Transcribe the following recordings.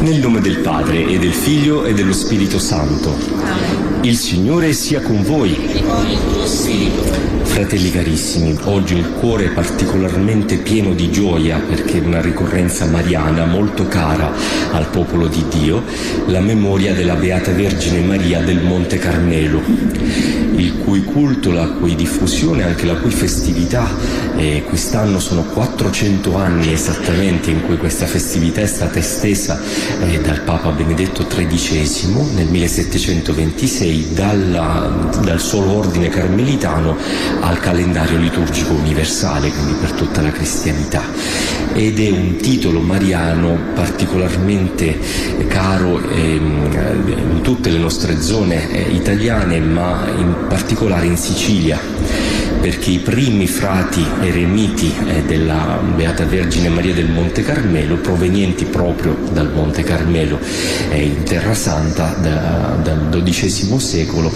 Nel nome del Padre e del Figlio e dello Spirito Santo. Il Signore sia con voi. Fratelli carissimi, oggi il cuore è particolarmente pieno di gioia perché è una ricorrenza mariana molto cara al popolo di Dio, la memoria della Beata Vergine Maria del Monte Carmelo, il cui culto, la cui diffusione, anche la cui festività, quest'anno sono 400 anni esattamente in cui questa festività è stata estesa dal Papa Benedetto XIII nel 1726 dal solo ordine carmelitano al calendario liturgico universale, quindi per tutta la cristianità, ed è un titolo mariano particolarmente caro in tutte le nostre zone italiane, ma in particolare in Sicilia, perché i primi frati eremiti della Beata Vergine Maria del Monte Carmelo, provenienti proprio dal Monte Carmelo in Terra Santa dal XII secolo,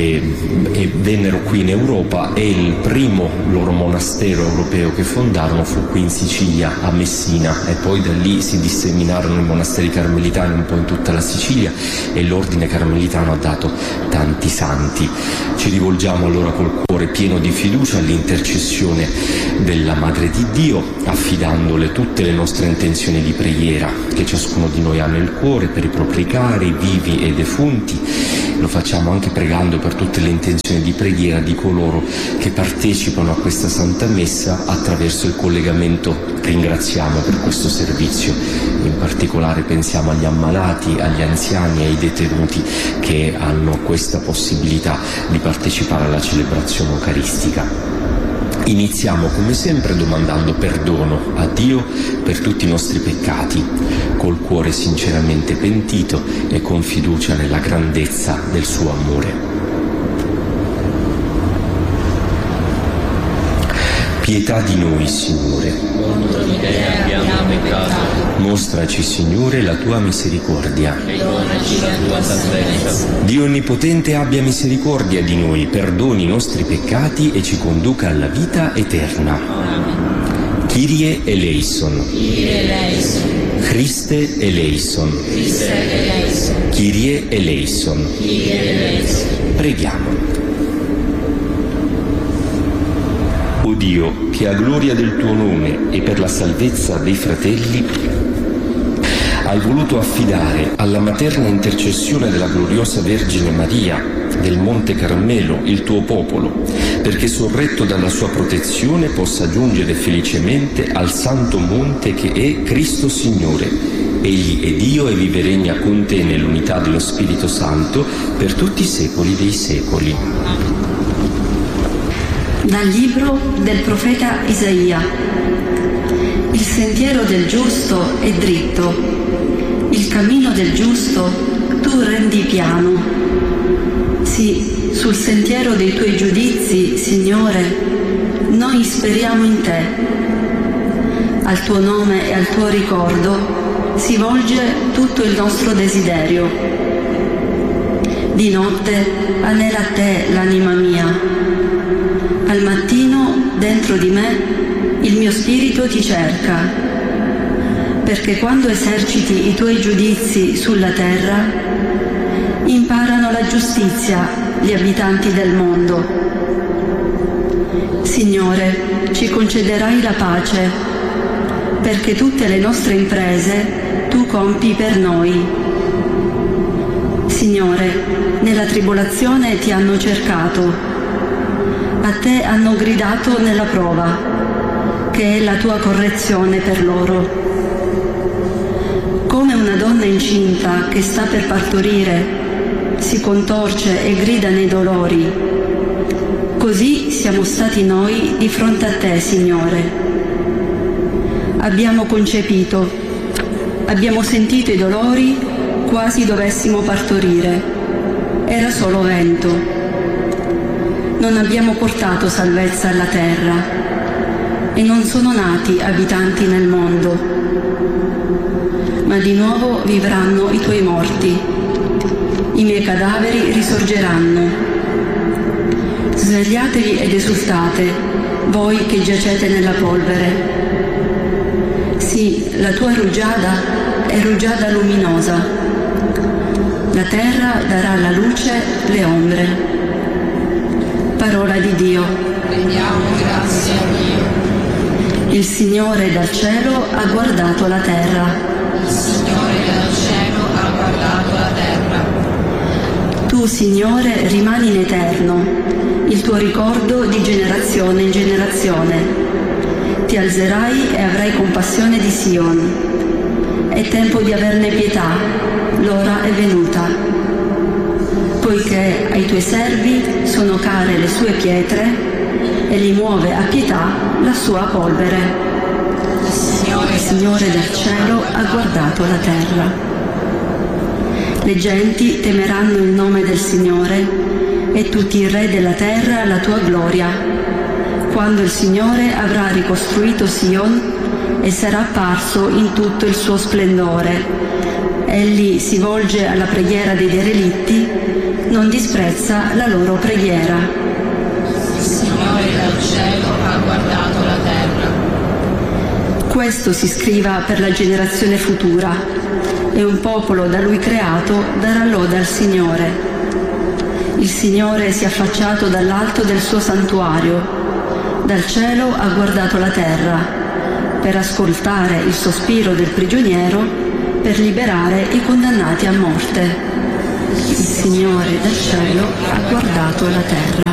vennero qui in Europa, e il primo loro monastero europeo che fondarono fu qui in Sicilia, a Messina, e poi da lì si disseminarono i monasteri carmelitani un po' in tutta la Sicilia, e l'ordine carmelitano ha dato tanti santi. Ci rivolgiamo allora col cuore pieno di fiducia all'intercessione della Madre di Dio, affidandole tutte le nostre intenzioni di preghiera che ciascuno di noi ha nel cuore per i propri cari, vivi e defunti. Lo facciamo anche pregando per tutte le intenzioni di preghiera di coloro che partecipano a questa Santa Messa attraverso il collegamento. Ringraziamo per questo servizio. In particolare pensiamo agli ammalati, agli anziani e ai detenuti che hanno questa possibilità di partecipare alla celebrazione eucaristica. Iniziamo come sempre domandando perdono a Dio per tutti i nostri peccati, col cuore sinceramente pentito e con fiducia nella grandezza del suo amore. Pietà di noi, Signore. Contro di te abbiamo peccato. Mostraci, Signore, la tua misericordia. E donaci la tua salvezza. Dio Onnipotente abbia misericordia di noi, perdoni i nostri peccati e ci conduca alla vita eterna. Amen. Kyrie eleison. Kyrie eleison. Christe eleison. Christe eleison. Kyrie eleison. Kyrie eleison. Preghiamo. O Dio, che a gloria del tuo nome e per la salvezza dei fratelli hai voluto affidare alla materna intercessione della gloriosa Vergine Maria del Monte Carmelo il tuo popolo, perché sorretto dalla sua protezione possa giungere felicemente al santo monte che è Cristo Signore. Egli è Dio e vive e regna con te nell'unità dello Spirito Santo per tutti i secoli dei secoli. Dal libro del profeta Isaia. Il sentiero del giusto è dritto, il cammino del giusto tu rendi piano. Sì, sul sentiero dei tuoi giudizi, Signore, noi speriamo in te. Al tuo nome e al tuo ricordo si volge tutto il nostro desiderio. Di notte anela a te l'anima mia. Al mattino, dentro di me, il mio spirito ti cerca, perché quando eserciti i tuoi giudizi sulla terra, imparano la giustizia gli abitanti del mondo. Signore, ci concederai la pace, perché tutte le nostre imprese tu compi per noi. Signore, nella tribolazione ti hanno cercato. A te hanno gridato nella prova, che è la tua correzione per loro. Come una donna incinta che sta per partorire, si contorce e grida nei dolori, così siamo stati noi di fronte a te, Signore. Abbiamo concepito, abbiamo sentito i dolori, quasi dovessimo partorire. Era solo vento. Non abbiamo portato salvezza alla terra e non sono nati abitanti nel mondo, ma di nuovo vivranno i tuoi morti, i miei cadaveri risorgeranno. Svegliatevi ed esultate, voi che giacete nella polvere. Sì, la tua rugiada e rugiada luminosa. La terra darà alla luce le ombre. Parola di Dio. Rendiamo grazie a Dio. Il Signore dal cielo ha guardato la terra. Il Signore dal cielo ha guardato la terra. Tu, Signore, rimani in eterno, il tuo ricordo di generazione in generazione. Ti alzerai e avrai compassione di Sion. È tempo di averne pietà, l'ora è venuta. Poiché ai tuoi servi sono care le sue pietre e li muove a pietà la sua polvere. Il Signore del cielo ha guardato la terra. Le genti temeranno il nome del Signore e tutti i re della terra la tua gloria. Quando il Signore avrà ricostruito Sion e sarà apparso in tutto il suo splendore. Egli si volge alla preghiera dei derelitti, non disprezza la loro preghiera. Il Signore dal cielo ha guardato la terra. Questo si scriva per la generazione futura, e un popolo da Lui creato darà lode al Signore. Il Signore si è affacciato dall'alto del suo santuario, dal cielo ha guardato la terra, per ascoltare il sospiro del prigioniero, per liberare i condannati a morte. Il Signore dal cielo ha guardato la terra.